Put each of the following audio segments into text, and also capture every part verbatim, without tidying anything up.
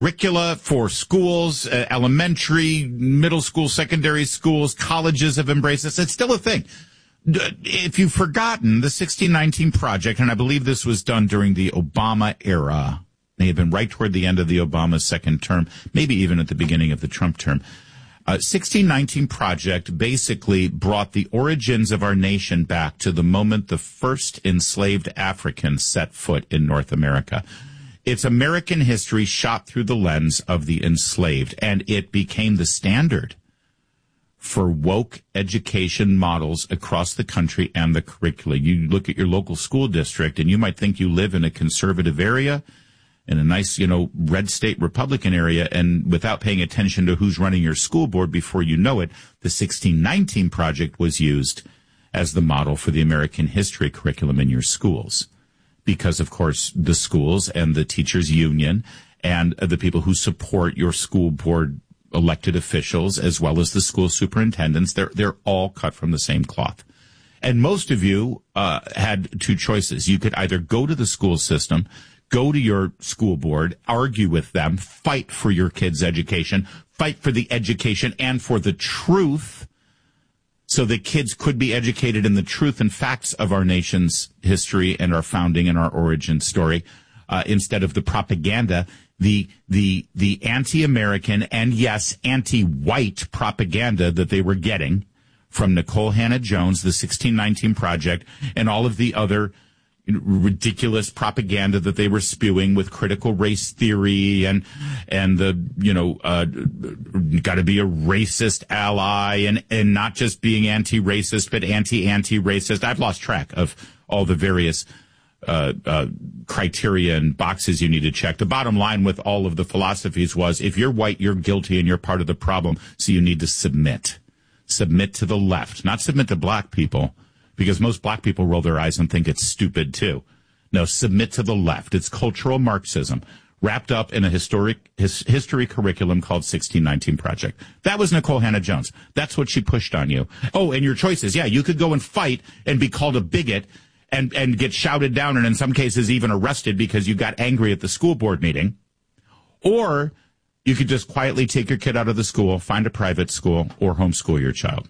Curricula for schools, uh, elementary, middle school, secondary schools, colleges have embraced this. It's still a thing. If you've forgotten, the sixteen nineteen Project, and I believe this was done during the Obama era, may have been right toward the end of the Obama second term, maybe even at the beginning of the Trump term. Uh, sixteen nineteen Project basically brought the origins of our nation back to the moment the first enslaved Africans set foot in North America. It's American history shot through the lens of the enslaved, and it became the standard for woke education models across the country and the curricula. You look at your local school district, and you might think you live in a conservative area, in a nice, you know, red state Republican area, and without paying attention to who's running your school board, before you know it, the sixteen nineteen Project was used as the model for the American history curriculum in your schools. Because, of course, the schools and the teachers union and the people who support your school board elected officials, as well as the school superintendents, they're, they're all cut from the same cloth. And most of you uh, had two choices. You could either go to the school system, go to your school board, argue with them, fight for your kids' education, fight for the education and for the truth, so that kids could be educated in the truth and facts of our nation's history and our founding and our origin story, uh, instead of the propaganda, the the the anti-American and, yes, anti-white propaganda that they were getting from Nikole Hannah-Jones, the sixteen nineteen Project, and all of the other ridiculous propaganda that they were spewing with critical race theory and and the you know uh got to be a racist ally and and not just being anti-racist but anti-anti-racist. I've lost track of all the various uh uh criteria and boxes you need to check. The bottom line with all of the philosophies was, if you're white, you're guilty and you're part of the problem, so you need to submit submit to the left, not submit to black people, because most black people roll their eyes and think it's stupid too. No, submit to the left. It's cultural Marxism wrapped up in a historic his, history curriculum called sixteen nineteen Project. That was Nikole Hannah-Jones. That's what she pushed on you. Oh, and your choices. Yeah, you could go and fight and be called a bigot and, and get shouted down and in some cases even arrested because you got angry at the school board meeting. Or you could just quietly take your kid out of the school, find a private school, or homeschool your child.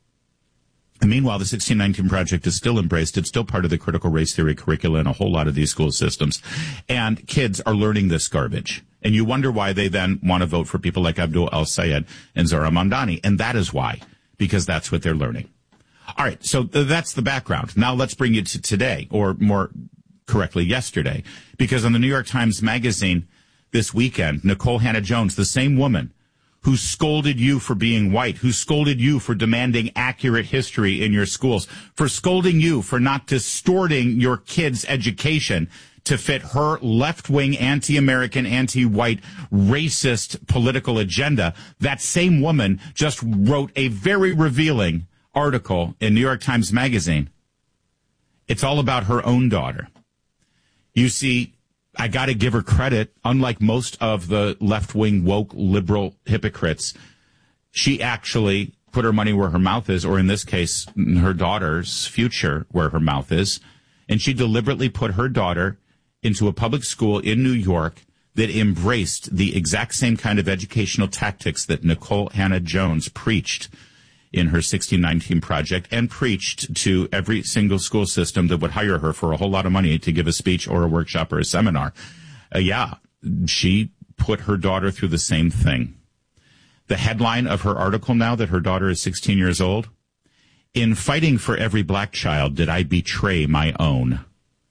And meanwhile, the sixteen nineteen Project is still embraced. It's still part of the critical race theory curricula in a whole lot of these school systems. And kids are learning this garbage. And you wonder why they then want to vote for people like Abdul El-Sayed and Zahra Mamdani. And that is why, because that's what they're learning. All right, so that's the background. Now let's bring you to today, or more correctly, yesterday. Because on the New York Times Magazine this weekend, Nikole Hannah-Jones, the same woman who scolded you for being white, who scolded you for demanding accurate history in your schools, for scolding you for not distorting your kids' education to fit her left-wing, anti-American, anti-white, racist political agenda. That same woman just wrote a very revealing article in New York Times Magazine. It's all about her own daughter. You see, I got to give her credit. Unlike most of the left-wing, woke, liberal hypocrites, she actually put her money where her mouth is, or in this case, her daughter's future where her mouth is. And she deliberately put her daughter into a public school in New York that embraced the exact same kind of educational tactics that Nikole Hannah-Jones preached in her sixteen nineteen Project, and preached to every single school system that would hire her for a whole lot of money to give a speech or a workshop or a seminar. Uh, yeah, she put her daughter through the same thing. The headline of her article now that her daughter is sixteen years old, "In fighting for every black child, did I betray my own?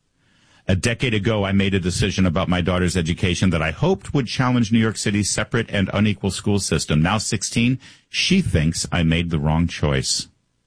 A decade ago, I made a decision about my daughter's education that I hoped would challenge New York City's separate and unequal school system. Now sixteen, she thinks I made the wrong choice."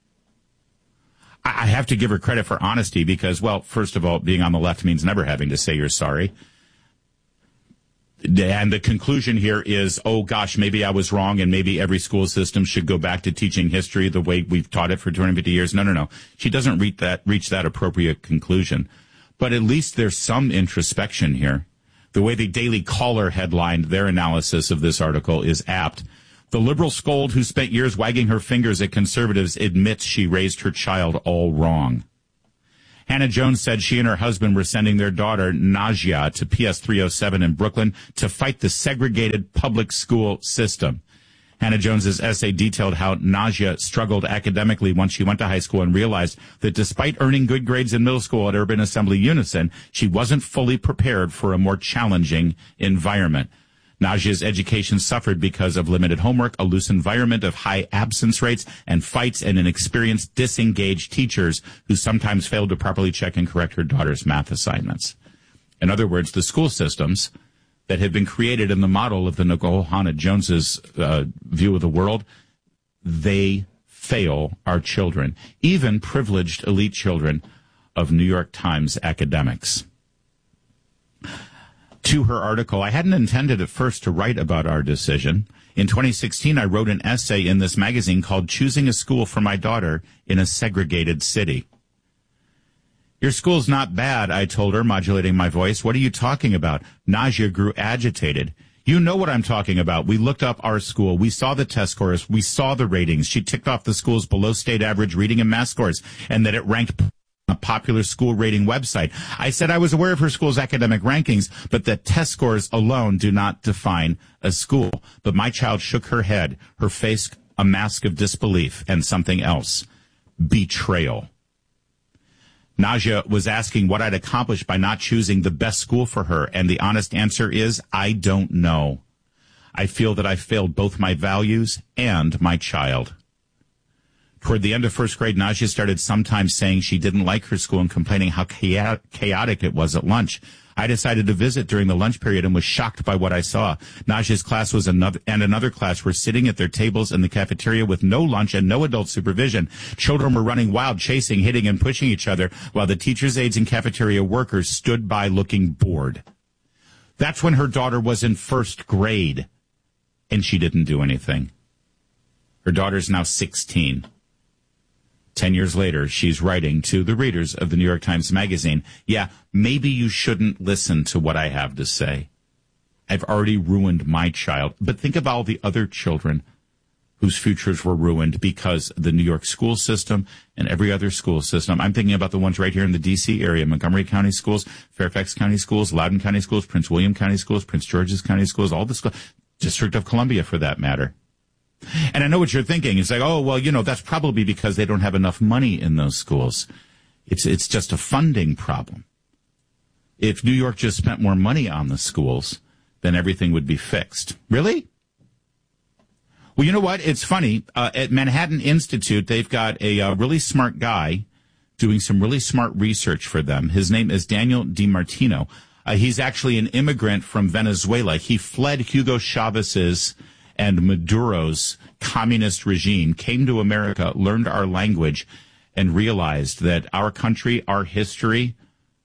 I have to give her credit for honesty because, well, first of all, being on the left means never having to say you're sorry. And the conclusion here is, oh, gosh, maybe I was wrong and maybe every school system should go back to teaching history the way we've taught it for two hundred fifty years. No, no, no. She doesn't reach that, reach that appropriate conclusion. But at least there's some introspection here. The way the Daily Caller headlined their analysis of this article is apt. "The liberal scold who spent years wagging her fingers at conservatives admits she raised her child all wrong." Hannah Jones said she and her husband were sending their daughter, Najia, to P S three oh seven in Brooklyn to fight the segregated public school system. Hannah Jones's essay detailed how Najia struggled academically once she went to high school and realized that despite earning good grades in middle school at Urban Assembly Unison, she wasn't fully prepared for a more challenging environment. Najia's education suffered because of limited homework, a loose environment of high absence rates, and fights and inexperienced, disengaged teachers who sometimes failed to properly check and correct her daughter's math assignments. In other words, the school systems that have been created in the model of the Nikole Hannah Jones's uh, view of the world, they fail our children, even privileged elite children of New York Times academics. To her article, I hadn't intended at first to write about our decision. In twenty sixteen, I wrote an essay in this magazine called Choosing a School for My Daughter in a Segregated City. Your school's not bad, I told her, modulating my voice. What are you talking about? Najia grew agitated. You know what I'm talking about. We looked up our school. We saw the test scores. We saw the ratings. She ticked off the school's below state average reading and math scores and that it ranked a popular school rating website. I said I was aware of her school's academic rankings, but that test scores alone do not define a school. But my child shook her head, her face a mask of disbelief, and something else. Betrayal. Najia was asking what I'd accomplished by not choosing the best school for her, and the honest answer is, I don't know. I feel that I failed both my values and my child. Toward the end of first grade, Najia started sometimes saying she didn't like her school and complaining how chaotic it was at lunch. I decided to visit during the lunch period and was shocked by what I saw. Najia's class was another, and another class were sitting at their tables in the cafeteria with no lunch and no adult supervision. Children were running wild, chasing, hitting, and pushing each other, while the teachers' aides and cafeteria workers stood by looking bored. That's when her daughter was in first grade, and she didn't do anything. Her daughter's now sixteen. Ten years later, she's writing to the readers of the New York Times Magazine, yeah, maybe you shouldn't listen to what I have to say. I've already ruined my child. But think of all the other children whose futures were ruined because the New York school system and every other school system. I'm thinking about the ones right here in the D C area, Montgomery County schools, Fairfax County schools, Loudoun County schools, Prince William County schools, Prince George's County schools, all the schools, District of Columbia for that matter. And I know what you're thinking. It's like, oh, well, you know, that's probably because they don't have enough money in those schools. It's it's just a funding problem. If New York just spent more money on the schools, then everything would be fixed. Really? Well, you know what? It's funny. Uh, at Manhattan Institute, they've got a uh, really smart guy doing some really smart research for them. His name is Daniel DiMartino. Uh, he's actually an immigrant from Venezuela. He fled Hugo Chavez's and Maduro's communist regime, came to America, learned our language, and realized that our country, our history,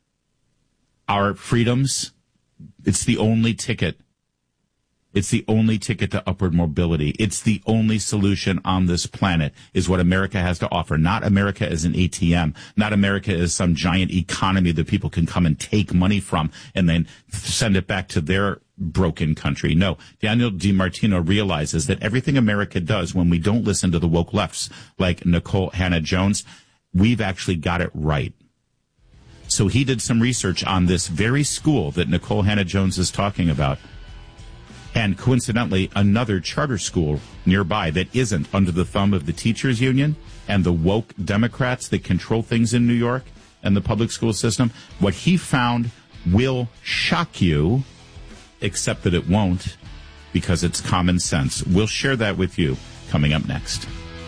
our freedoms, it's the only ticket. It's the only ticket to upward mobility. It's the only solution on this planet is what America has to offer. Not America as an A T M. Not America as some giant economy that people can come and take money from and then send it back to their broken country. No, Daniel DiMartino realizes that everything America does when we don't listen to the woke lefts like Nikole Hannah Jones, we've actually got it right. So he did some research on this very school that Nikole Hannah Jones is talking about. And coincidentally, another charter school nearby that isn't under the thumb of the teachers union and the woke Democrats that control things in New York and the public school system. What he found will shock you, except that it won't, because it's common sense. We'll share that with you coming up next.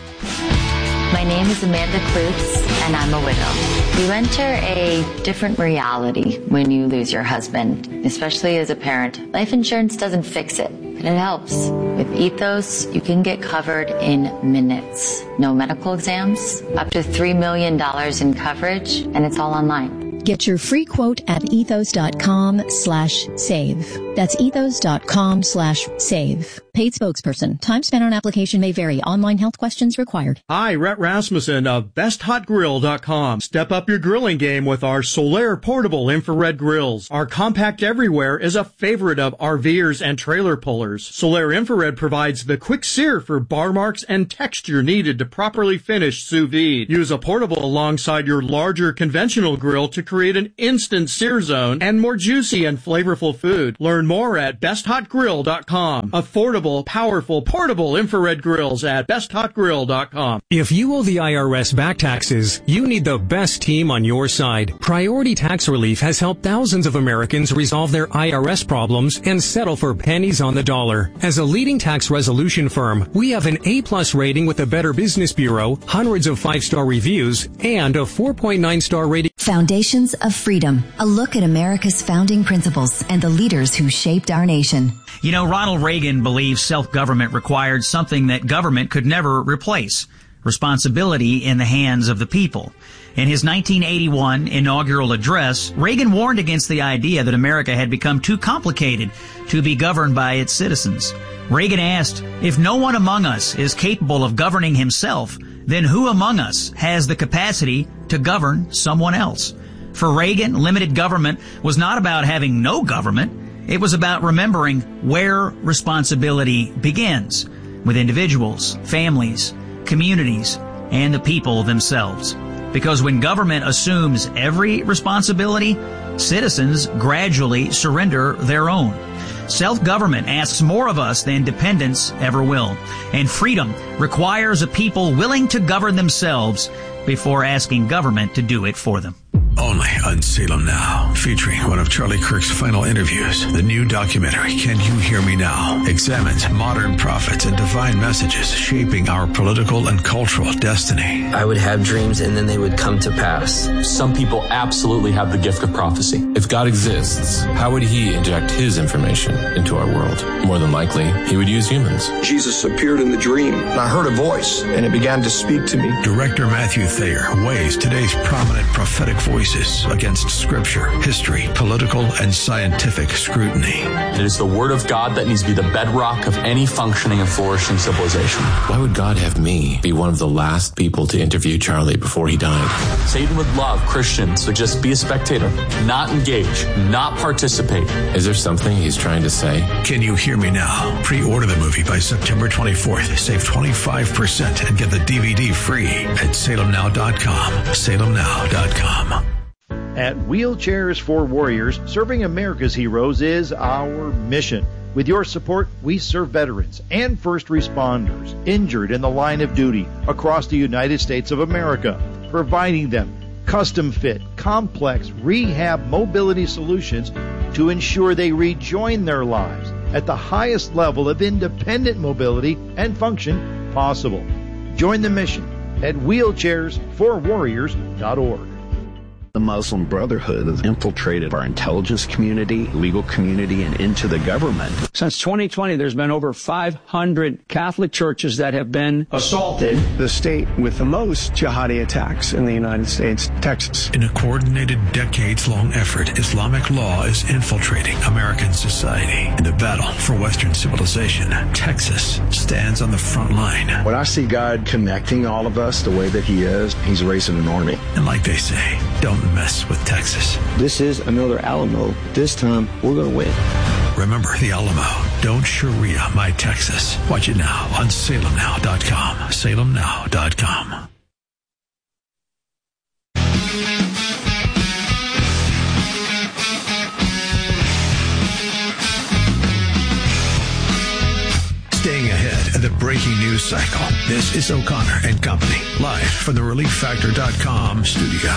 My name is Amanda Klutz, and I'm a widow. You enter a different reality when you lose your husband, especially as a parent. Life insurance doesn't fix it, but it helps. With Ethos, you can get covered in minutes. No medical exams, up to three million dollars in coverage, and it's all online. Get your free quote at ethos.com slash save. That's ethos.com slash save. Paid spokesperson. Time spent on application may vary. Online health questions required. Hi, Rhett Rasmussen of best hot grill dot com. Step up your grilling game with our Solaire portable infrared grills. Our compact everywhere is a favorite of RVers and trailer pullers. Solaire infrared provides the quick sear for bar marks and texture needed to properly finish sous vide. Use a portable alongside your larger conventional grill to create an instant sear zone and more juicy and flavorful food. Learn more at best hot grill dot com. Affordable, powerful, portable infrared grills at best hot grill dot com. If you owe the I R S back taxes, you need the best team on your side. Priority Tax Relief has helped thousands of Americans resolve their I R S problems and settle for pennies on the dollar. As a leading tax resolution firm, we have an A-plus rating with the Better Business Bureau, hundreds of five-star reviews, and a four point nine star rating. Foundations of Freedom, a look at America's founding principles and the leaders who shaped our nation. You know, Ronald Reagan believed self-government required something that government could never replace: responsibility in the hands of the people. In his nineteen eighty-one inaugural address, Reagan warned against the idea that America had become too complicated to be governed by its citizens. Reagan asked, if no one among us is capable of governing himself, then who among us has the capacity to govern someone else? For Reagan, limited government was not about having no government. It was about remembering where responsibility begins, with individuals, families, communities, and the people themselves. Because when government assumes every responsibility, citizens gradually surrender their own. Self-government asks more of us than dependence ever will. And freedom requires a people willing to govern themselves before asking government to do it for them. Only on Salem Now, featuring one of Charlie Kirk's final interviews. The new documentary, Can You Hear Me Now?, examines modern prophets and divine messages shaping our political and cultural destiny. I would have dreams and then they would come to pass. Some people absolutely have the gift of prophecy. If God exists, how would he inject his information into our world? More than likely, he would use humans. Jesus appeared in the dream, and I heard a voice, and it began to speak to me. Director Matthew Thayer weighs today's prominent prophetic voices against scripture, history, political, and scientific scrutiny. It is the word of God that needs to be the bedrock of any functioning and flourishing civilization. Why would God have me be one of the last people to interview Charlie before he died? Satan would love Christians to just be a spectator, not engage, not participate. Is there something he's trying to say? Can You Hear Me Now? Pre-order the movie by September twenty-fourth. Save twenty-five percent and get the D V D free at salem now dot com. salem now dot com. At Wheelchairs for Warriors, serving America's heroes is our mission. With your support, we serve veterans and first responders injured in the line of duty across the United States of America, providing them custom-fit, complex rehab mobility solutions to ensure they rejoin their lives at the highest level of independent mobility and function possible. Join the mission at wheelchairs for warriors dot org. The Muslim Brotherhood has infiltrated our intelligence community, legal community, and into the government. Since twenty twenty, there's been over five hundred Catholic churches that have been assaulted. The state with the most jihadi attacks in the United States, Texas. In a coordinated, decades-long effort, Islamic law is infiltrating American society. In the battle for Western civilization, Texas stands on the front line. When I see God connecting all of us the way that he is, he's raising an army. And like they say, don't mess with Texas. This is another Alamo. This time, we're going to win. Remember the Alamo. Don't Sharia my Texas. Watch it now on salem now dot com. salem now dot com. Staying ahead of the breaking news cycle. This is O'Connor and Company, live from the relief factor dot com studio.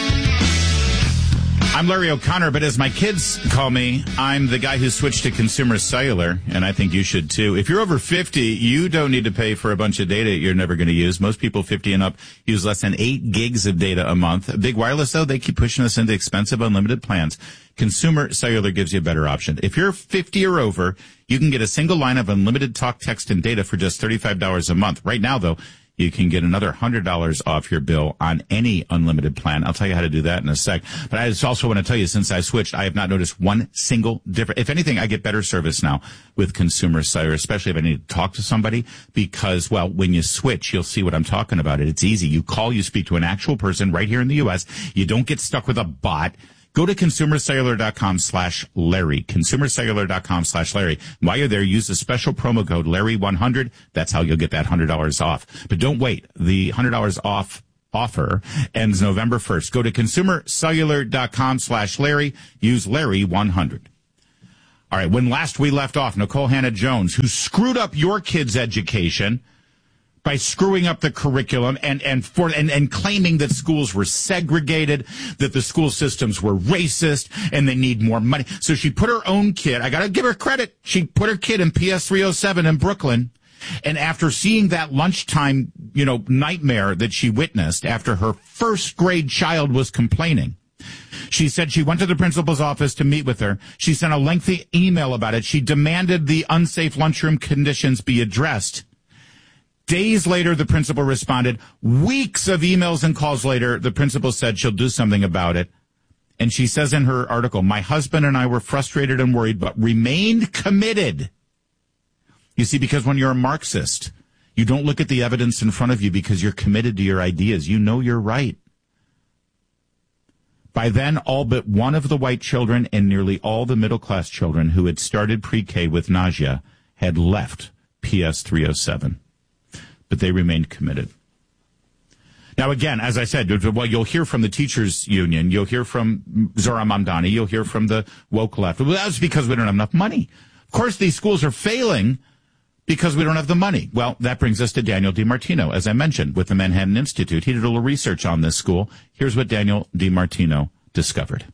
I'm Larry O'Connor, but as my kids call me, I'm the guy who switched to Consumer Cellular, and I think you should too. If you're over fifty, you don't need to pay for a bunch of data you're never going to use. Most people fifty and up use less than eight gigs of data a month. Big Wireless, though, they keep pushing us into expensive unlimited plans. Consumer Cellular gives you a better option. If you're fifty or over, you can get a single line of unlimited talk, text, and data for just thirty-five dollars a month. Right now, though, you can get another one hundred dollars off your bill on any unlimited plan. I'll tell you how to do that in a sec. But I just also want to tell you, since I switched, I have not noticed one single difference. If anything, I get better service now with Consumer Cellular, especially if I need to talk to somebody, because, well, when you switch, you'll see what I'm talking about. It. It's easy. You call, you speak to an actual person right here in the U S. You don't get stuck with a bot. Go to consumercellular.com slash Larry, consumercellular.com slash Larry. While you're there, use the special promo code Larry one hundred. That's how you'll get that one hundred dollars off. But don't wait. The one hundred dollars off offer ends November first. Go to consumercellular.com slash Larry. Use Larry one hundred. All right. When last we left off, Nicole Hannah-Jones, who screwed up your kids' education by screwing up the curriculum and, and for, and, and claiming that schools were segregated, that the school systems were racist, and they need more money. So she put her own kid, I gotta give her credit, she put her kid in P S three oh seven in Brooklyn. And after seeing that lunchtime, you know, nightmare that she witnessed after her first grade child was complaining, she said she went to the principal's office to meet with her. She sent a lengthy email about it. She demanded the unsafe lunchroom conditions be addressed. Days later, the principal responded. Weeks of emails and calls later, the principal said she'll do something about it. And she says in her article, my husband and I were frustrated and worried, but remained committed. You see, because when you're a Marxist, you don't look at the evidence in front of you because you're committed to your ideas. You know you're right. By then, all but one of the white children and nearly all the middle-class children who had started pre-K with nausea had left P S three oh seven. But they remained committed. Now, again, as I said, well, you'll hear from the teachers union, you'll hear from Zohran Mamdani, you'll hear from the woke left. Well, that's because we don't have enough money. Of course, these schools are failing because we don't have the money. Well, that brings us to Daniel DiMartino, as I mentioned, with the Manhattan Institute. He did a little research on this school. Here's what Daniel DiMartino discovered.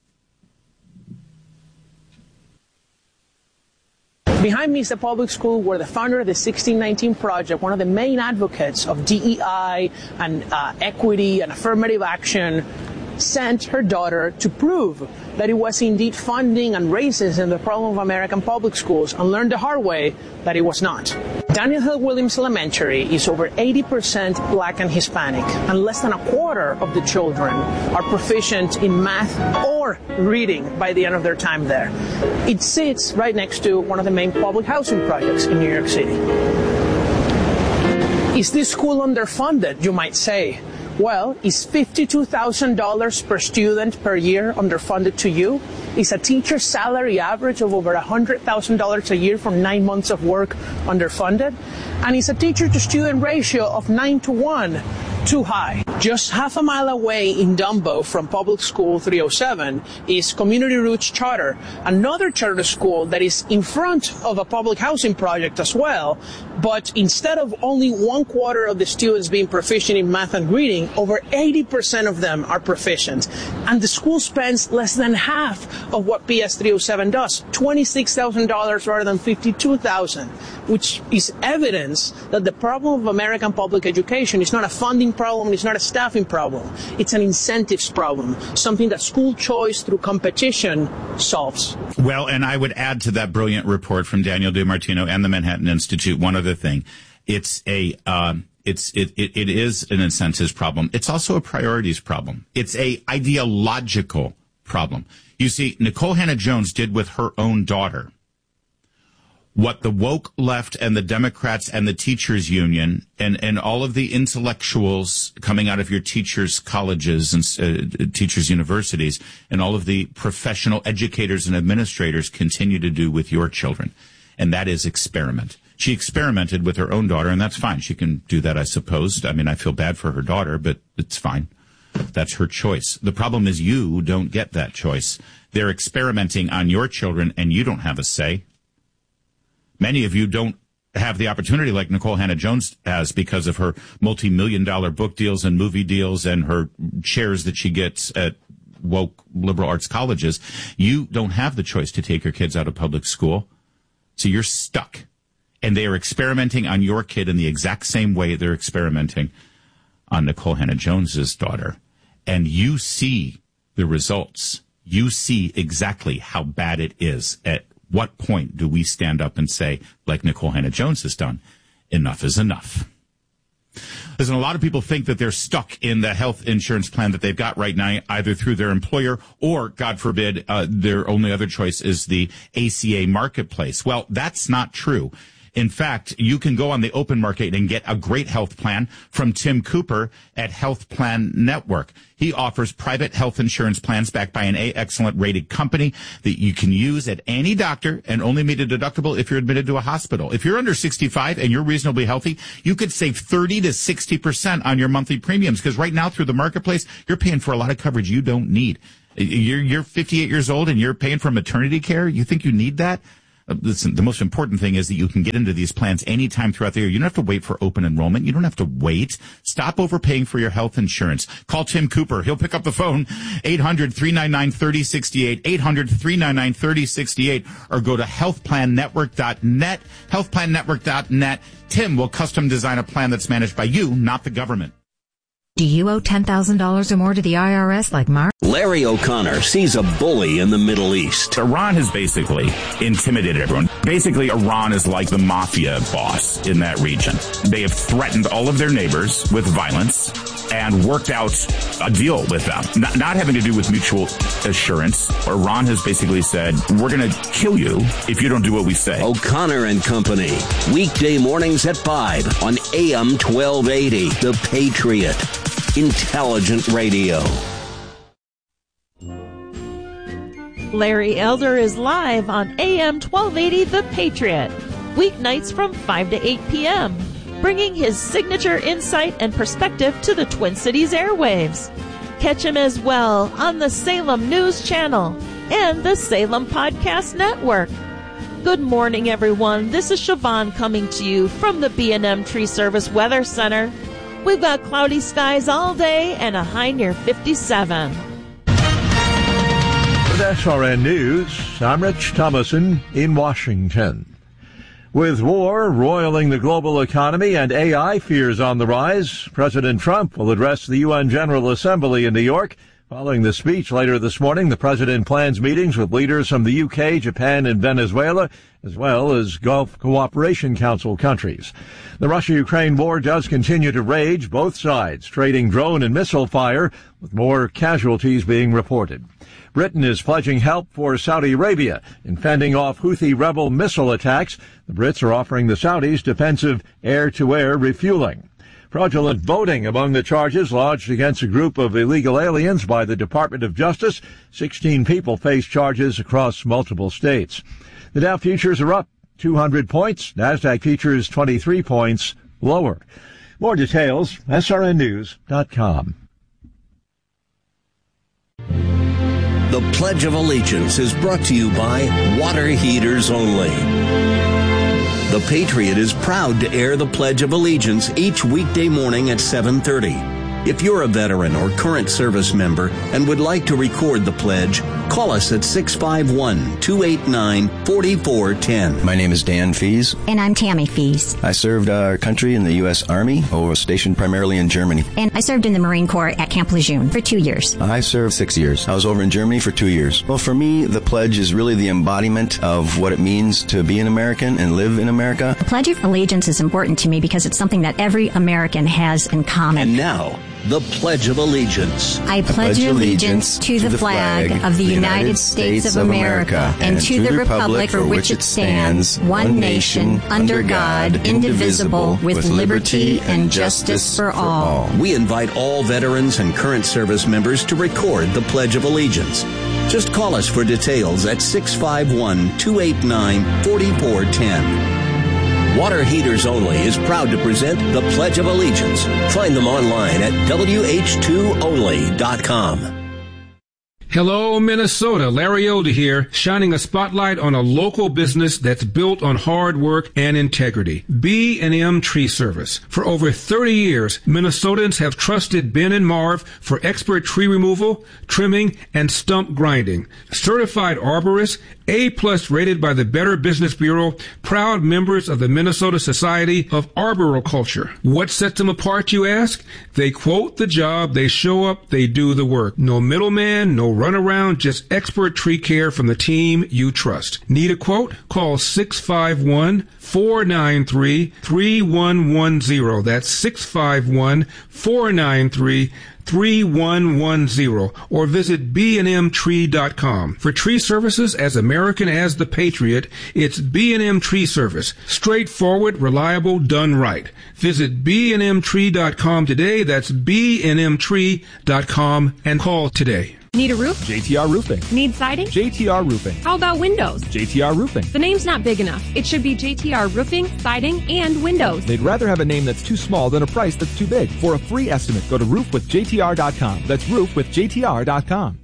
Behind me is the public school where the founder of the sixteen nineteen Project, one of the main advocates of D E I and uh, equity and affirmative action, sent her daughter to prove that it was indeed funding and racism the problem of American public schools, and learned the hard way that it was not. Daniel Hill Williams Elementary is over eighty percent black and Hispanic, and less than a quarter of the children are proficient in math or reading by the end of their time there. It sits right next to one of the main public housing projects in New York City. Is this school underfunded, you might say? Well, is fifty-two thousand dollars per student per year underfunded to you? Is a teacher's salary average of over one hundred thousand dollars a year for nine months of work underfunded? And is a teacher-to-student ratio of nine to one too high? Just half a mile away in Dumbo from Public School three oh seven is Community Roots Charter, another charter school that is in front of a public housing project as well, but instead of only one quarter of the students being proficient in math and reading, over eighty percent of them are proficient. And the school spends less than half of what P S three oh seven does, twenty-six thousand dollars rather than fifty-two thousand dollars, which is evidence that the problem of American public education is not a funding problem, it's not a staffing problem, it's an incentives problem, something that school choice through competition solves. Well, and I would add to that brilliant report from Daniel DiMartino and the Manhattan Institute one other thing. It's a, um, it's, it, it, it is an incentives problem. It's also a priorities problem. It's a ideological problem. You see, Nicole Hannah-Jones did with her own daughter what the woke left and the Democrats and the teachers union and, and all of the intellectuals coming out of your teachers' colleges and uh, teachers' universities and all of the professional educators and administrators continue to do with your children. And that is experiment. She experimented with her own daughter, and that's fine. She can do that, I suppose. I mean, I feel bad for her daughter, but it's fine. That's her choice. The problem is you don't get that choice. They're experimenting on your children, and you don't have a say. Many of you don't have the opportunity like Nicole Hannah-Jones has because of her multi-million dollar book deals and movie deals and her chairs that she gets at woke liberal arts colleges. You don't have the choice to take your kids out of public school. So you're stuck. And they are experimenting on your kid in the exact same way they're experimenting on Nicole Hannah-Jones's daughter. And you see the results. You see exactly how bad it is. At what point do we stand up and say, like Nicole Hannah-Jones has done, enough is enough? Listen, a lot of people think that they're stuck in the health insurance plan that they've got right now, either through their employer or, God forbid, uh, their only other choice is the A C A marketplace. Well, that's not true. In fact, you can go on the open market and get a great health plan from Tim Cooper at Health Plan Network. He offers private health insurance plans backed by an A excellent rated company that you can use at any doctor and only meet a deductible if you're admitted to a hospital. If you're under sixty-five and you're reasonably healthy, you could save thirty to sixty percent on your monthly premiums, because right now through the marketplace, you're paying for a lot of coverage you don't need. You're, you're fifty-eight years old and you're paying for maternity care. You think you need that? Uh, listen, the most important thing is that you can get into these plans anytime throughout the year. You don't have to wait for open enrollment. You don't have to wait. Stop overpaying for your health insurance. Call Tim Cooper. He'll pick up the phone, eight hundred, three nine nine, three oh six eight, eight hundred, three nine nine, three oh six eight, or go to health plan network dot net, health plan network dot net. Tim will custom design a plan that's managed by you, not the government. Do you owe ten thousand dollars or more to the I R S like Mark? Larry O'Connor sees a bully in the Middle East. Iran has basically intimidated everyone. Basically, Iran is like the mafia boss in that region. They have threatened all of their neighbors with violence and worked out a deal with them, not, not having to do with mutual assurance. Iran has basically said, we're going to kill you if you don't do what we say. O'Connor and Company, weekday mornings at five on A M twelve eighty, The Patriot. Intelligent radio. Larry Elder is live on A M twelve eighty The Patriot, weeknights from five to eight p.m., bringing his signature insight and perspective to the Twin Cities airwaves. Catch him as well on the Salem News Channel and the Salem Podcast Network. Good morning, everyone. This is Siobhan coming to you from the B and M Tree Service Weather Center. We've got cloudy skies all day and a high near fifty-seven. With S R N News, I'm Rich Thomason in Washington. With war roiling the global economy and A I fears on the rise, President Trump will address the U N General Assembly in New York. Following the speech later this morning, the president plans meetings with leaders from the U K, Japan, and Venezuela, as well as Gulf Cooperation Council countries. The Russia-Ukraine war does continue to rage, both sides trading drone and missile fire, with more casualties being reported. Britain is pledging help for Saudi Arabia in fending off Houthi rebel missile attacks. The Brits are offering the Saudis defensive air-to-air refueling. Fraudulent voting among the charges lodged against a group of illegal aliens by the Department of Justice. Sixteen people face charges across multiple states. The Dow futures are up two hundred points. NASDAQ futures twenty-three points lower. More details, S R N news dot com. The Pledge of Allegiance is brought to you by Water Heaters Only. The Patriot is proud to air the Pledge of Allegiance each weekday morning at seven thirty. If you're a veteran or current service member and would like to record the pledge, call us at six five one, two eight nine, four four one zero. My name is Dan Fees. And I'm Tammy Fees. I served our country in the U S Army, or was stationed primarily in Germany. And I served in the Marine Corps at Camp Lejeune for two years. I served six years. I was over in Germany for two years. Well, for me, the pledge is really the embodiment of what it means to be an American and live in America. The Pledge of Allegiance is important to me because it's something that every American has in common. And now, the Pledge of Allegiance. I pledge allegiance to the flag of the United States of America and to the republic for which it stands, one nation, under God, indivisible, with liberty and justice for all. We invite all veterans and current service members to record the Pledge of Allegiance. Just call us for details at six five one, two eight nine, four four one zero. Water Heaters Only is proud to present the Pledge of Allegiance. Find them online at W H two only dot com. Hello, Minnesota. Larry Elder here, shining a spotlight on a local business that's built on hard work and integrity. B and M Tree Service. For over thirty years, Minnesotans have trusted Ben and Marv for expert tree removal, trimming, and stump grinding. Certified arborists, A-plus rated by the Better Business Bureau, proud members of the Minnesota Society of Arboriculture. What sets them apart, you ask? They quote the job, they show up, they do the work. No middleman, no runaround, just expert tree care from the team you trust. Need a quote? Call six five one, four nine three, three one one zero. That's six five one, four nine three, three one one zero, or visit b and m tree dot com. For tree services as American as the Patriot, it's B and M Tree Service. Straightforward, reliable, done right. Visit b and m tree dot com today. That's b and m tree dot com and call today. Need a roof? J T R Roofing. Need siding? J T R Roofing. How about windows? J T R Roofing. The name's not big enough. It should be J T R Roofing, Siding, and Windows. They'd rather have a name that's too small than a price that's too big. For a free estimate, go to roof with J T R dot com. That's roof with J T R dot com.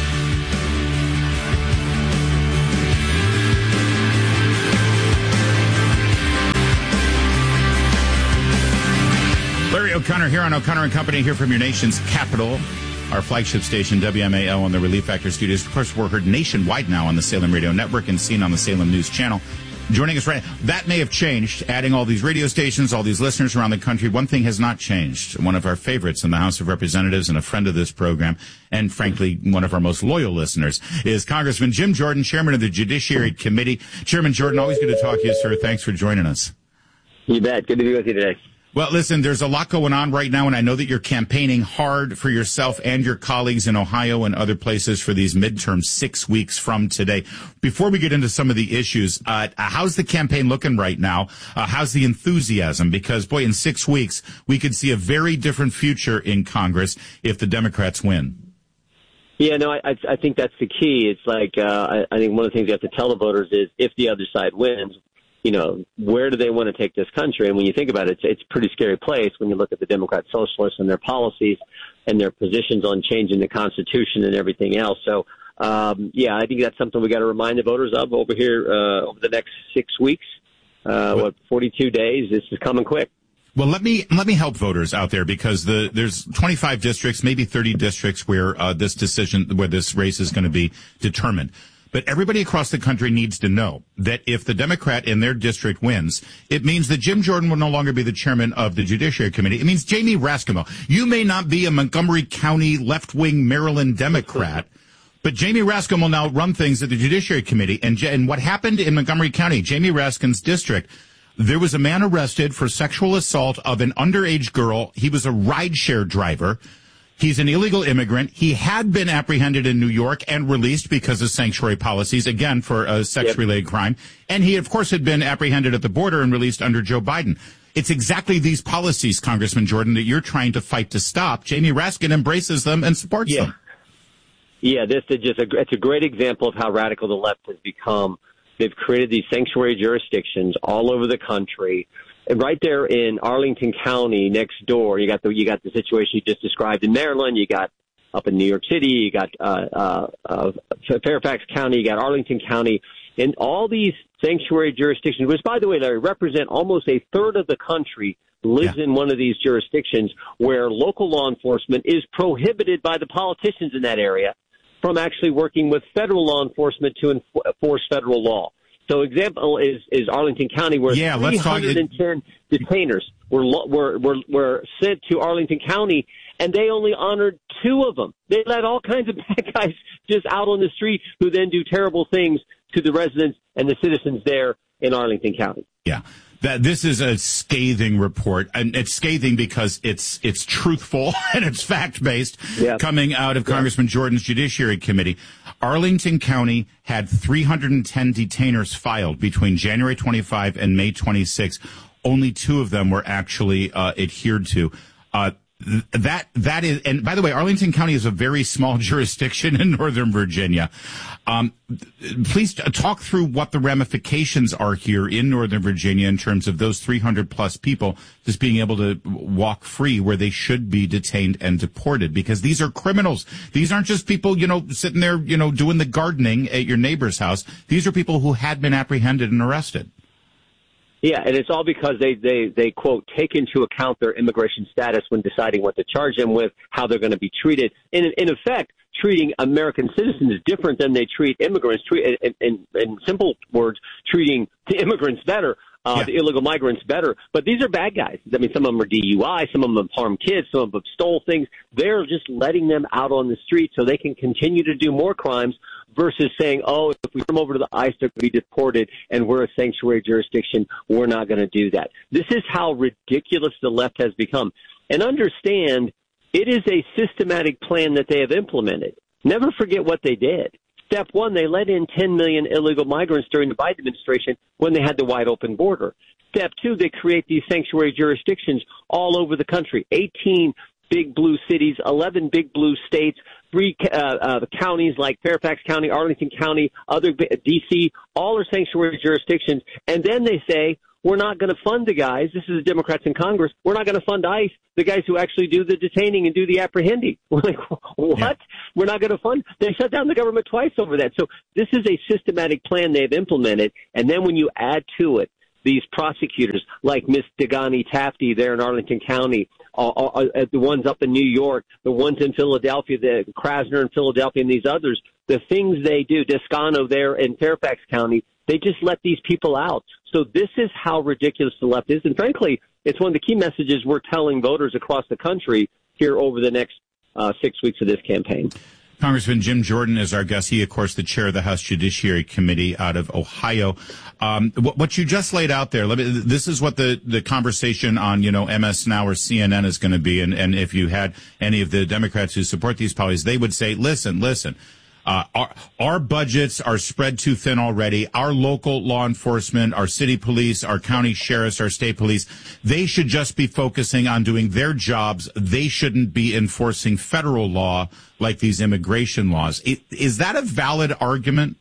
Larry O'Connor here on O'Connor and Company, here from your nation's capital. Our flagship station, W M A L, on the Relief Factor studios. Of course, we're heard nationwide now on the Salem Radio Network and seen on the Salem News Channel. Joining us right now, that may have changed, adding all these radio stations, all these listeners around the country. One thing has not changed. One of our favorites in the House of Representatives and a friend of this program, and frankly, one of our most loyal listeners, is Congressman Jim Jordan, Chairman of the Judiciary Committee. Chairman Jordan, always good to talk to you, sir. Thanks for joining us. You bet. Good to be with you today. Well, listen, there's a lot going on right now, and I know that you're campaigning hard for yourself and your colleagues in Ohio and other places for these midterms six weeks from today. Before we get into some of the issues, uh, how's the campaign looking right now? Uh, how's the enthusiasm? Because, boy, in six weeks, we could see a very different future in Congress if the Democrats win. Yeah, no, I, I think that's the key. It's like, uh, I, I think one of the things we have to tell the voters is if the other side wins, you know, where do they want to take this country? And when you think about it, it's, it's a pretty scary place when you look at the Democrat Socialists and their policies and their positions on changing the Constitution and everything else. So, um, yeah, I think that's something we got to remind the voters of over here uh, over the next six weeks. Uh, what, forty-two days? This is coming quick. Well, let me let me help voters out there, because the there's twenty-five districts, maybe thirty districts where uh, this decision, where this race is going to be determined. But everybody across the country needs to know that if the Democrat in their district wins, it means that Jim Jordan will no longer be the chairman of the Judiciary Committee. It means Jamie Raskin. You may not be a Montgomery County left-wing Maryland Democrat, but Jamie Raskin will now run things at the Judiciary Committee. And, and what happened in Montgomery County, Jamie Raskin's district, there was a man arrested for sexual assault of an underage girl. He was a rideshare driver. He's an illegal immigrant. He had been apprehended in New York and released because of sanctuary policies, again, for a sex-related yep. crime. And he, of course, had been apprehended at the border and released under Joe Biden. It's exactly these policies, Congressman Jordan, that you're trying to fight to stop. Jamie Raskin embraces them and supports yeah. them. Yeah, this is just a, it's a great example of how radical the left has become. They've created these sanctuary jurisdictions all over the country. And right there in Arlington County, next door, you got the you got the situation you just described in Maryland. You got up in New York City. You got uh, uh, uh, Fairfax County. You got Arlington County, and all these sanctuary jurisdictions, which, by the way, Larry, represent almost a third of the country, lives yeah. in one of these jurisdictions where local law enforcement is prohibited by the politicians in that area from actually working with federal law enforcement to enforce federal law. So example is, is Arlington County, where yeah, three hundred ten detainers were, were, were, were sent to Arlington County, and they only honored two of them. They let all kinds of bad guys just out on the street who then do terrible things to the residents and the citizens there in Arlington County. Yeah. That this is a scathing report, and it's scathing because it's it's truthful and it's fact-based, yeah. coming out of yeah. Congressman Jordan's Judiciary Committee. Arlington County had three hundred ten detainers filed between January twenty-fifth and May twenty-sixth. Only two of them were actually uh, adhered to. Uh, That, that is, and by the way, Arlington County is a very small jurisdiction in Northern Virginia. Um, please talk through what the ramifications are here in Northern Virginia in terms of those three hundred plus people just being able to walk free where they should be detained and deported, because these are criminals. These aren't just people, you know, sitting there, you know, doing the gardening at your neighbor's house. These are people who had been apprehended and arrested. Yeah, and it's all because they, they, they, quote, take into account their immigration status when deciding what to charge them with, how they're going to be treated. In, in effect, treating American citizens different than they treat immigrants, treat, in, in, in simple words, treating the immigrants better, uh, yeah. the illegal migrants better. But these are bad guys. I mean, some of them are D U I, some of them have harmed kids, some of them have stole things. They're just letting them out on the street so they can continue to do more crimes versus saying, oh, if we come over to the ICE, they're going to be deported, and we're a sanctuary jurisdiction, we're not going to do that. This is how ridiculous the left has become. And understand, it is a systematic plan that they have implemented. Never forget what they did. Step one, they let in ten million illegal migrants during the Biden administration when they had the wide open border. Step two, they create these sanctuary jurisdictions all over the country, eighteen big blue cities, eleven big blue states, three uh, uh, counties like Fairfax County, Arlington County, other D C, all are sanctuary jurisdictions. And then they say, we're not going to fund the guys. This is the Democrats in Congress. We're not going to fund ICE, the guys who actually do the detaining and do the apprehending. We're like, what? Yeah. We're not going to fund. They shut down the government twice over that. So this is a systematic plan they've implemented. And then when you add to it these prosecutors like Miss Degani Tafti there in Arlington County, uh, uh, uh, the ones up in New York, the ones in Philadelphia, the Krasner in Philadelphia, and these others, the things they do, Descano there in Fairfax County, they just let these people out. So this is how ridiculous the left is. And frankly, it's one of the key messages we're telling voters across the country here over the next uh, six weeks of this campaign. Congressman Jim Jordan is our guest. He, of course, the chair of the House Judiciary Committee out of Ohio. Um, what, what you just laid out there, let me, this is what the, the conversation on, you know, M S Now or C N N is going to be. And, and if you had any of the Democrats who support these policies, they would say, listen, listen. Uh, our, our budgets are spread too thin already. Our local law enforcement, our city police, our county sheriffs, our state police, they should just be focusing on doing their jobs. They shouldn't be enforcing federal law like these immigration laws. It, is that a valid argument?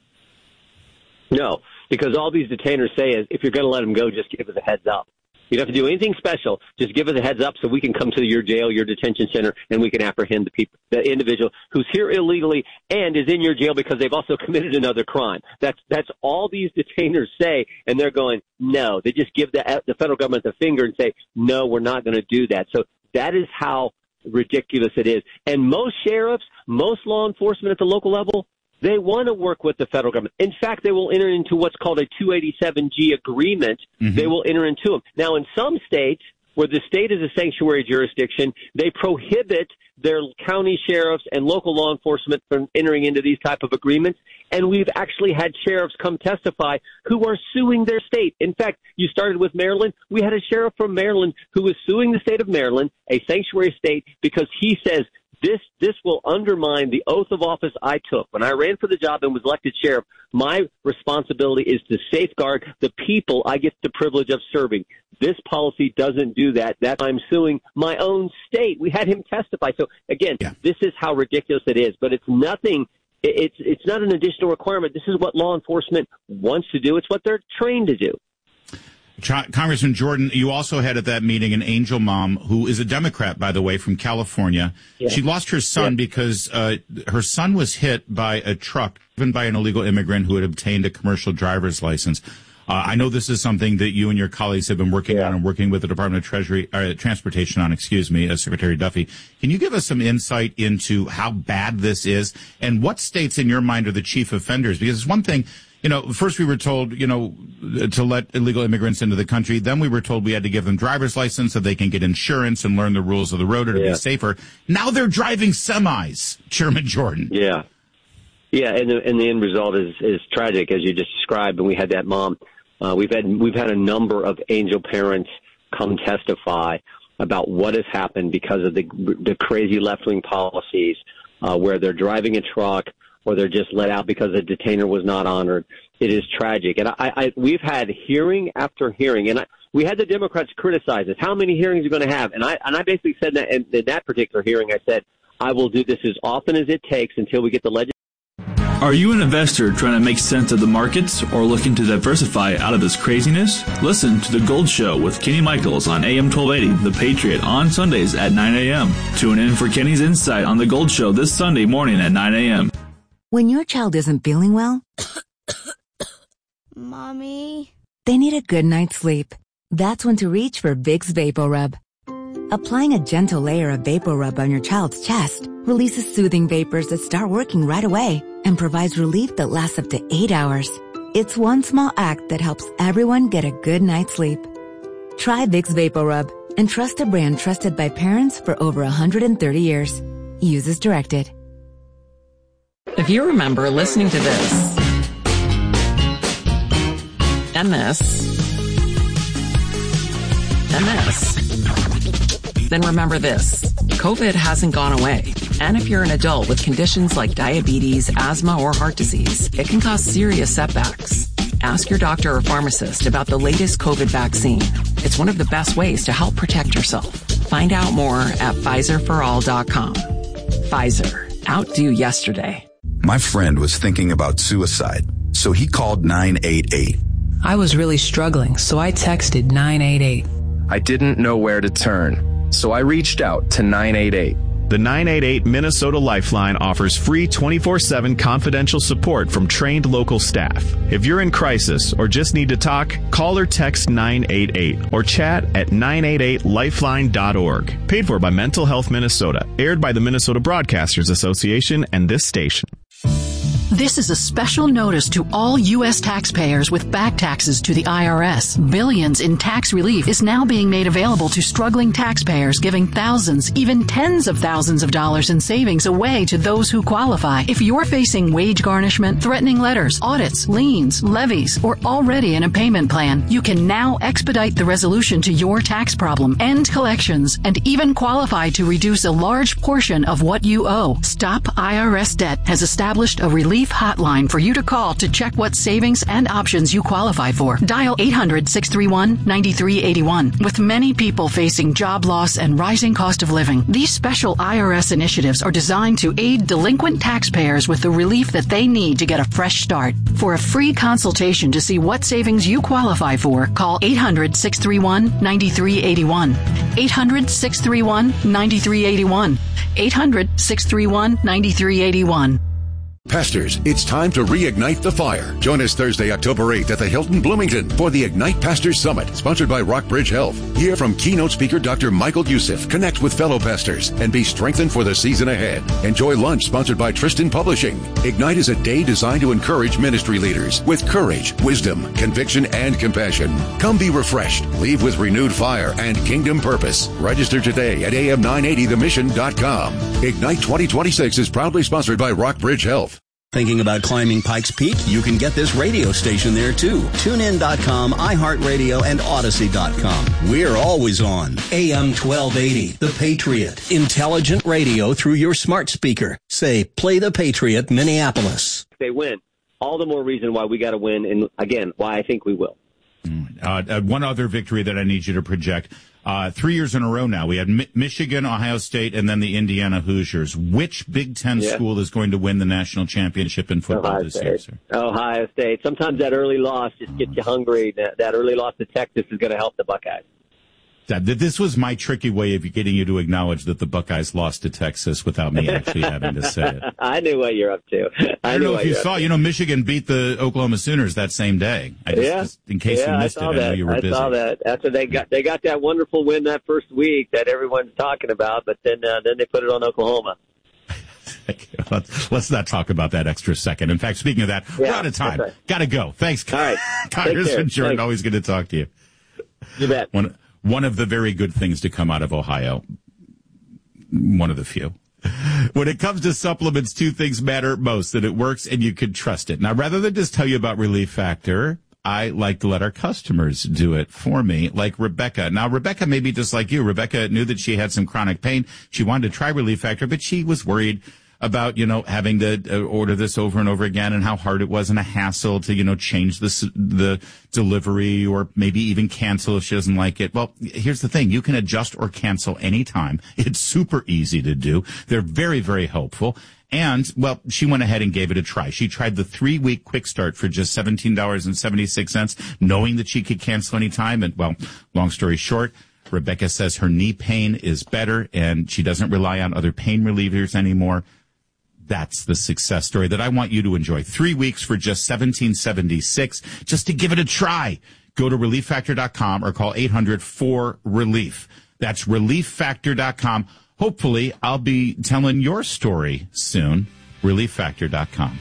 No, because all these detainers say is, if you're going to let them go, just give us a heads up. You don't have to do anything special. Just give us a heads up so we can come to your jail, your detention center, and we can apprehend the people, the individual who's here illegally and is in your jail because they've also committed another crime. That's that's all these detainers say, and they're going, no. They just give the, the federal government the finger and say, no, we're not going to do that. So that is how ridiculous it is. And most sheriffs, most law enforcement at the local level, they want to work with the federal government. In fact, they will enter into what's called a two eighty-seven G agreement. Mm-hmm. They will enter into them. Now, in some states where the state is a sanctuary jurisdiction, they prohibit their county sheriffs and local law enforcement from entering into these type of agreements. And we've actually had sheriffs come testify who are suing their state. In fact, you started with Maryland. We had a sheriff from Maryland who was suing the state of Maryland, a sanctuary state, because he says, This this will undermine the oath of office I took. When I ran for the job and was elected sheriff, my responsibility is to safeguard the people I get the privilege of serving. This policy doesn't do that. That I'm suing my own state. We had him testify. So, again, yeah. This is how ridiculous it is. But it's nothing. It's, it's not an additional requirement. This is what law enforcement wants to do. It's what they're trained to do. Congressman Jordan, you also had at that meeting an angel mom who is a Democrat, by the way, from California. Yeah. She lost her son yeah. because uh, her son was hit by a truck driven by an illegal immigrant who had obtained a commercial driver's license. Uh, I know this is something that you and your colleagues have been working yeah. on and working with the Department of Treasury, uh, Transportation on, excuse me, uh, Secretary Duffy. Can you give us some insight into how bad this is and what states in your mind are the chief offenders? Because it's one thing. You know, first we were told, you know, to let illegal immigrants into the country. Then we were told we had to give them driver's license so they can get insurance and learn the rules of the road or to yeah. be safer. Now they're driving semis, Chairman Jordan. Yeah. Yeah, and the, and the end result is, is tragic, as you just described. And we had that mom. Uh, we've had we've had a number of angel parents come testify about what has happened because of the the crazy left-wing policies uh, where they're driving a truck, or they're just let out because the detainer was not honored. It is tragic. And I, I we've had hearing after hearing, and I, we had the Democrats criticize us. How many hearings are you going to have? And I and I basically said that in, in that particular hearing, I said, I will do this as often as it takes until we get the legislation. Are you an investor trying to make sense of the markets or looking to diversify out of this craziness? Listen to The Gold Show with Kenny Michaels on A M twelve eighty, The Patriot, on Sundays at nine a.m. Tune in for Kenny's insight on The Gold Show this Sunday morning at nine a.m. When your child isn't feeling well, Mommy, They need a good night's sleep. That's when to reach for Vicks VapoRub. Applying a gentle layer of VapoRub on your child's chest releases soothing vapors that start working right away and provides relief that lasts up to eight hours. It's one small act that helps everyone get a good night's sleep. Try Vicks VapoRub and trust a brand trusted by parents for over one hundred thirty years. Use as directed. If you remember listening to this, and this, and this, then remember this. COVID hasn't gone away. And if you're an adult with conditions like diabetes, asthma, or heart disease, it can cause serious setbacks. Ask your doctor or pharmacist about the latest COVID vaccine. It's one of the best ways to help protect yourself. Find out more at Pfizer for all dot com. Pfizer. Outdo yesterday. My friend was thinking about suicide, so he called nine eight eight. I was really struggling, so I texted nine eight eight. I didn't know where to turn, so I reached out to nine eight eight. The nine eight eight Minnesota Lifeline offers free twenty-four seven confidential support from trained local staff. If you're in crisis or just need to talk, call or text nine eight eight or chat at nine eight eight lifeline dot org. Paid for by Mental Health Minnesota. Aired by the Minnesota Broadcasters Association and this station. This is a special notice to all U S taxpayers with back taxes to the I R S. Billions in tax relief is now being made available to struggling taxpayers, giving thousands, even tens of thousands of dollars in savings away to those who qualify. If you're facing wage garnishment, threatening letters, audits, liens, levies, or already in a payment plan, you can now expedite the resolution to your tax problem, end collections, and even qualify to reduce a large portion of what you owe. Stop I R S Debt has established a relief hotline for you to call to check what savings and options you qualify for. Dial eight hundred, six three one, nine three eight one. With many people facing job loss and rising cost of living, these special I R S initiatives are designed to aid delinquent taxpayers with the relief that they need to get a fresh start. For a free consultation to see what savings you qualify for, call eight hundred, six three one, nine three eight one. eight hundred, six three one, nine three eight one. eight hundred, six three one, nine three eight one. Pastors, it's time to reignite the fire. Join us Thursday, October eighth at the Hilton Bloomington for the Ignite Pastors Summit, sponsored by Rockbridge Health. Hear from keynote speaker Doctor Michael Youssef, connect with fellow pastors, and be strengthened for the season ahead. Enjoy lunch sponsored by Tristan Publishing. Ignite is a day designed to encourage ministry leaders with courage, wisdom, conviction, and compassion. Come be refreshed, leave with renewed fire and kingdom purpose. Register today at A M nine eighty the mission dot com. Ignite twenty twenty-six is proudly sponsored by Rockbridge Health. Thinking about climbing Pikes Peak? You can get this radio station there too. tune in dot com, iHeartRadio, and Odyssey dot com. We're always on. A M twelve eighty, The Patriot. Intelligent radio through your smart speaker. Say, play The Patriot, Minneapolis. If they win, all the more reason why we got to win, and again, why I think we will. Uh, uh, one other victory that I need you to project. Uh, three years in a row now. We had Mi- Michigan, Ohio State, and then the Indiana Hoosiers. Which Big Ten yeah. school is going to win the national championship in football Ohio this State. year, sir? Ohio State. Sometimes that early loss just gets you hungry. That, that early loss to Texas is going to help the Buckeyes. That, this was my tricky way of getting you to acknowledge that the Buckeyes lost to Texas without me actually having to say it. I knew what you're up to. I, I don't know if you saw, to. you know, Michigan beat the Oklahoma Sooners that same day. I just, yeah. just in case yeah, you missed I it, that. I know you were I busy. I saw that. After they got they got that wonderful win that first week that everyone's talking about, but then uh, then they put it on Oklahoma. let's, let's not talk about that extra second. In fact, speaking of that, yeah, we're out of time. right. Got to go. Thanks, All right. Congressman Jordan. Always good to talk to you. You bet. One, one of the very good things to come out of Ohio. One of the few. When it comes to supplements, two things matter most, that it works and you can trust it. Now, rather than just tell you about Relief Factor, I like to let our customers do it for me, like Rebecca. Now, Rebecca may be just like you. Rebecca knew that she had some chronic pain. She wanted to try Relief Factor, but she was worried about, you know, having to uh, order this over and over again and how hard it was and a hassle to, you know, change the, the delivery or maybe even cancel if she doesn't like it. Well, here's the thing. You can adjust or cancel anytime. It's super easy to do. They're very, very helpful. And, well, she went ahead and gave it a try. She tried the three-week quick start for just seventeen dollars and seventy-six cents, knowing that she could cancel anytime. And, well, long story short, Rebecca says her knee pain is better and she doesn't rely on other pain relievers anymore. That's the success story that I want you to enjoy. Three weeks for just seventeen seventy-six, just to give it a try. go to relief factor dot com or call eight hundred four relief. That's relief factor dot com. Hopefully, I'll be telling your story soon. relief factor dot com.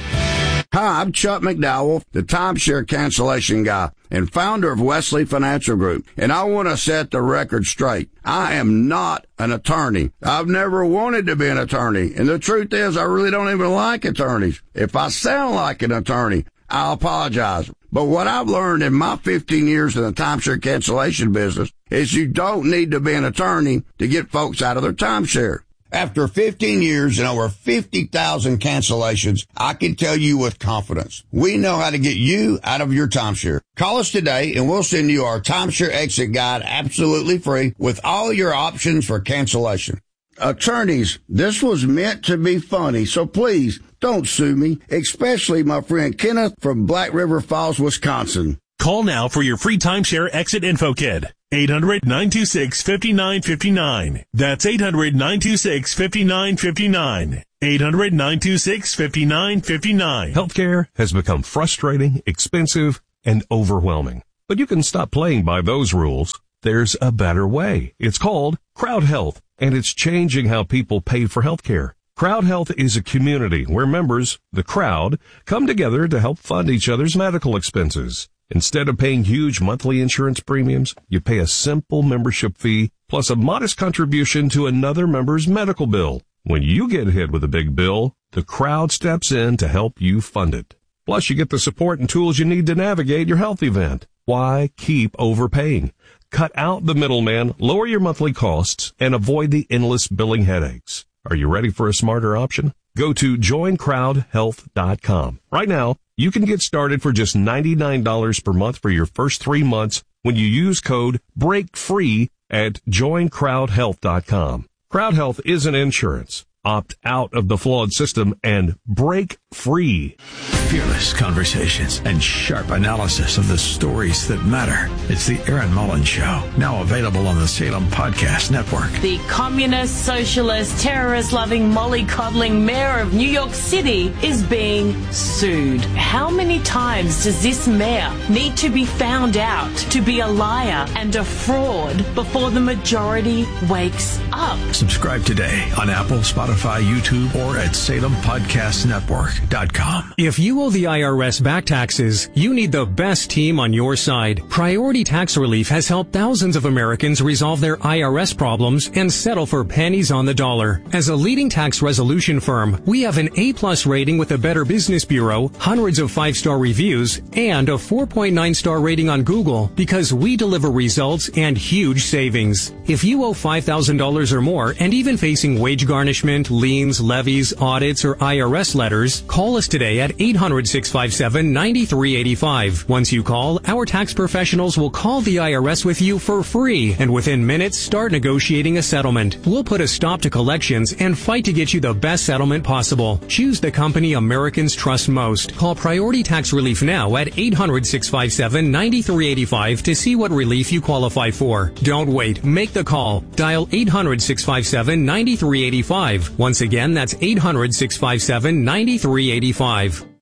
Hi, I'm Chuck McDowell, the timeshare cancellation guy and founder of Wesley Financial Group, and I want to set the record straight. I am not an attorney. I've never wanted to be an attorney, and the truth is I really don't even like attorneys. If I sound like an attorney, I apologize. But what I've learned in my fifteen years in the timeshare cancellation business is you don't need to be an attorney to get folks out of their timeshare. After fifteen years and over fifty thousand cancellations, I can tell you with confidence, we know how to get you out of your timeshare. Call us today and we'll send you our timeshare exit guide absolutely free with all your options for cancellation. Attorneys, this was meant to be funny, so please don't sue me, especially my friend Kenneth from Black River Falls, Wisconsin. Call now for your free timeshare exit info kit. eight hundred, nine two six, five nine five nine. That's eight hundred, nine two six, five nine five nine. eight hundred, nine two six, five nine five nine. Healthcare has become frustrating, expensive, and overwhelming. But you can stop playing by those rules. There's a better way. It's called Crowd Health, and it's changing how people pay for healthcare. Crowd Health is a community where members, the crowd, come together to help fund each other's medical expenses. Instead of paying huge monthly insurance premiums, you pay a simple membership fee plus a modest contribution to another member's medical bill. When you get hit with a big bill, the crowd steps in to help you fund it. Plus, you get the support and tools you need to navigate your health event. Why keep overpaying? Cut out the middleman, lower your monthly costs, and avoid the endless billing headaches. Are you ready for a smarter option? Go to join crowd health dot com. Right now, you can get started for just ninety-nine dollars per month for your first three months when you use code BREAKFREE at join crowd health dot com. Crowd Health isn't insurance. Opt out of the flawed system and break free. Fearless conversations and sharp analysis of the stories that matter. It's the Aaron Mullins Show, now available on the Salem Podcast Network. The communist, socialist, terrorist-loving, mollycoddling mayor of New York City is being sued. How many times does this mayor need to be found out to be a liar and a fraud before the majority wakes up? Subscribe today on Apple, Spotify, YouTube, or at salem podcast network dot com. If you owe the I R S back taxes, you need the best team on your side. Priority Tax Relief has helped thousands of Americans resolve their I R S problems and settle for pennies on the dollar. As a leading tax resolution firm, we have an A-plus rating with the Better Business Bureau, hundreds of five-star reviews, and a four point nine star rating on Google because we deliver results and huge savings. If you owe five thousand dollars or more and even facing wage garnishment, liens, levies, audits, or I R S letters, call us today at eight hundred, six five seven, nine three eight five. Once you call, our tax professionals will call the I R S with you for free, and within minutes, start negotiating a settlement. We'll put a stop to collections and fight to get you the best settlement possible. Choose the company Americans trust most. Call Priority Tax Relief now at eight hundred, six five seven, nine three eight five to see what relief you qualify for. Don't wait. Make the call. Dial eight hundred, six five seven, nine three eight five. Once again, that's eight hundred, six five seven, nine three eight five.